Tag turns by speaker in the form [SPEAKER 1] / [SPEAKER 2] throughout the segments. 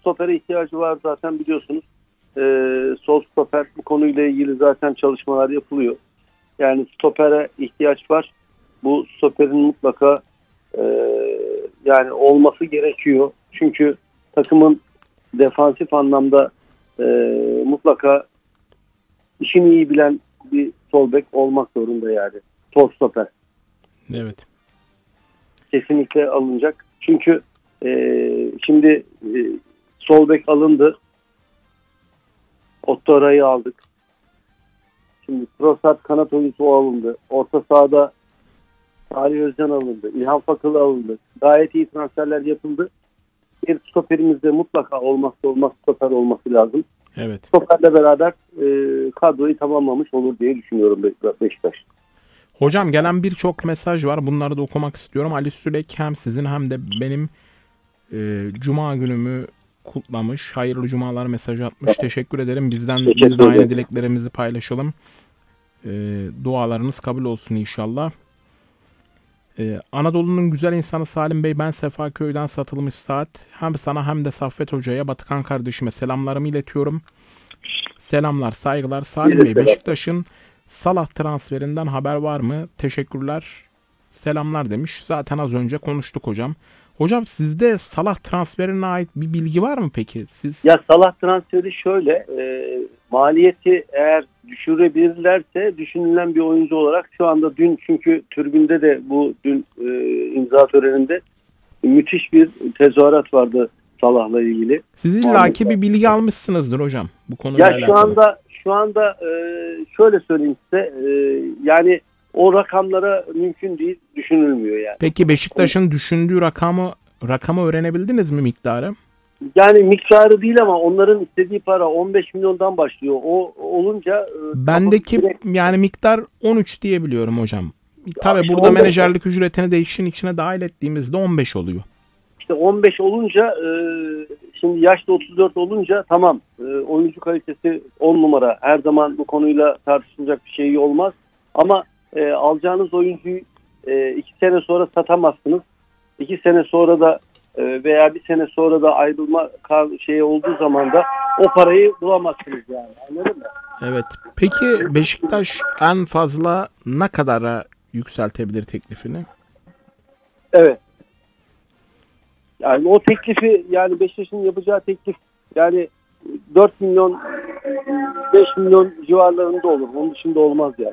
[SPEAKER 1] stopere ihtiyacı var zaten biliyorsunuz. Sol stoper, bu konuyla ilgili zaten çalışmalar yapılıyor. Yani stopere ihtiyaç var. Bu stoperin mutlaka yani olması gerekiyor. Çünkü takımın defansif anlamda mutlaka işini iyi bilen bir sol bek olmak zorunda yani. Sol stoper.
[SPEAKER 2] Evet.
[SPEAKER 1] Kesinlikle alınacak. Çünkü şimdi sol bek alındı. Ottora'yı aldık. Şimdi Trossard kanat oyuncusu alındı. Orta sahada Salih Özcan alındı. İlhan Fakılı alındı. Gayet iyi transferler yapıldı. Bir stoperimizde mutlaka olmazsa olmaz stoper olması lazım.
[SPEAKER 2] Evet.
[SPEAKER 1] Stoperle beraber kadroyu tamamlamış olur diye düşünüyorum Beşiktaş.
[SPEAKER 2] Hocam gelen birçok mesaj var. Bunları da okumak istiyorum. Ali Sülek hem sizin hem de benim Cuma günümü kutlamış. Hayırlı cumalar mesajı atmış. Teşekkür ederim. Biz de aynı dileklerimizi paylaşalım. Dualarınız kabul olsun inşallah. Anadolu'nun güzel insanı Salim Bey, ben Sefaköy'den Satılmış Saat. Hem sana hem de Saffet Hoca'ya, Batıkan kardeşime selamlarımı iletiyorum. Selamlar, saygılar. Salim Bey, Beşiktaş'ın Salah transferinden haber var mı? Teşekkürler. Selamlar demiş. Zaten az önce konuştuk hocam. Hocam sizde Salah transferine ait bir bilgi var mı peki?
[SPEAKER 1] Ya Salah transferi şöyle, maliyeti eğer düşürebilirlerse düşünülen bir oyuncu olarak şu anda dün, çünkü tribünde de bu dün imza töreninde müthiş bir tezahürat vardı Salah'la ilgili.
[SPEAKER 2] Siz illaki bir bilgi almışsınızdır hocam bu konuyla alakalı.
[SPEAKER 1] Şu anda şöyle söyleyeyim size, yani o rakamlara mümkün değil, düşünülmüyor yani.
[SPEAKER 2] Peki Beşiktaş'ın düşündüğü rakamı öğrenebildiniz mi, miktarı?
[SPEAKER 1] Yani miktarı değil ama onların istediği para 15 milyondan başlıyor. O olunca
[SPEAKER 2] bendeki yani miktar 13 diye biliyorum hocam. Tabii burada menajerlik ücretini de işin içine dahil ettiğimizde 15 oluyor.
[SPEAKER 1] İşte 15 olunca şimdi yaşta 34 olunca tamam, oyuncu kalitesi 10 numara. Her zaman bu konuyla tartışılacak bir şey olmaz. Ama alacağınız oyuncuyu 2 sene sonra satamazsınız. 2 sene sonra da veya 1 sene sonra da ayrılma şeyi olduğu zaman da o parayı bulamazsınız yani. Anladın mı?
[SPEAKER 2] Evet. Peki Beşiktaş en fazla ne kadara yükseltebilir teklifini?
[SPEAKER 1] Evet. Yani o teklifi, yani Beşiktaş'ın yapacağı teklif yani 4 milyon 5 milyon civarlarında olur. Onun dışında olmaz yani.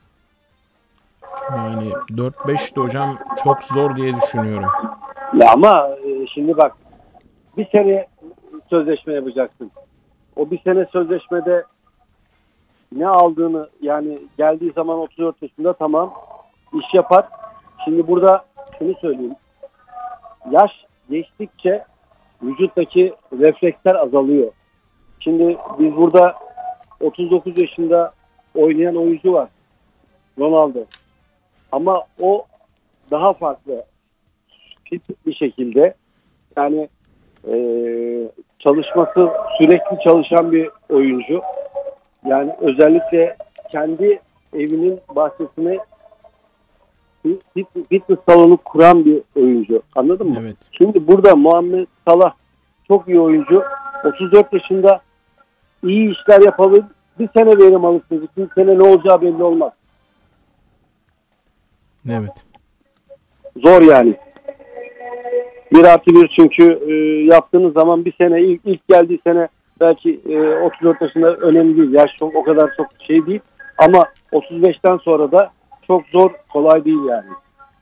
[SPEAKER 2] Yani 4-5 de hocam çok zor diye düşünüyorum.
[SPEAKER 1] Ya ama şimdi bak, bir sene sözleşme yapacaksın. O bir sene sözleşmede ne aldığını, yani geldiği zaman 34 yaşında tamam iş yapar. Şimdi burada şunu söyleyeyim. Yaş geçtikçe vücuttaki refleksler azalıyor. Şimdi biz burada 39 yaşında oynayan oyuncu var. Ronaldo. Ama o daha farklı fit bir şekilde, yani çalışması sürekli çalışan bir oyuncu. Yani özellikle kendi evinin bahçesine fitness salonu kuran bir oyuncu. Anladın mı?
[SPEAKER 2] Evet.
[SPEAKER 1] Şimdi burada Muhammed Salah çok iyi oyuncu. 34 yaşında iyi işler yapabilir. Bir sene verim alırsınız. Bir sene ne olacağı belli olmaz.
[SPEAKER 2] Evet.
[SPEAKER 1] Zor yani. 1+1 çünkü yaptığınız zaman bir sene, ilk geldiği sene belki 34 yaşında önemli değil. Yaş çok, o kadar çok şey değil. Ama 35'ten sonra da çok zor, kolay değil yani.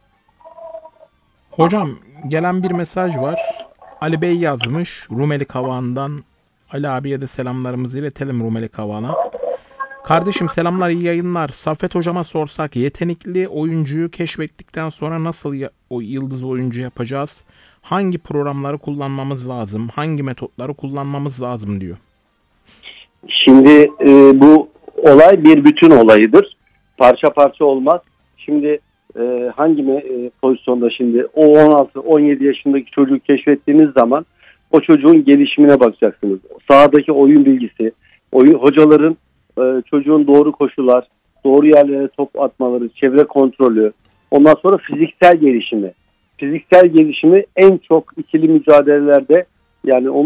[SPEAKER 2] Hocam gelen bir mesaj var. Ali Bey yazmış Rumeli Kavağı'ndan. Ali abiye de selamlarımızı iletelim Rumeli Kavağı'na. Kardeşim selamlar, iyi yayınlar. Saffet hocama sorsak, yetenekli oyuncuyu keşfettikten sonra nasıl o yıldız oyuncu yapacağız? Hangi programları kullanmamız lazım? Hangi metotları kullanmamız lazım diyor.
[SPEAKER 1] Şimdi bu olay bir bütün olayıdır. Parça parça olmaz. Şimdi hangi pozisyonda, şimdi o 16-17 yaşındaki çocuğu keşfettiğiniz zaman o çocuğun gelişimine bakacaksınız. Sahadaki oyun bilgisi, hocaların çocuğun doğru koşular, doğru yerlere top atmaları, çevre kontrolü, ondan sonra fiziksel gelişimi. Fiziksel gelişimi en çok ikili mücadelelerde, yani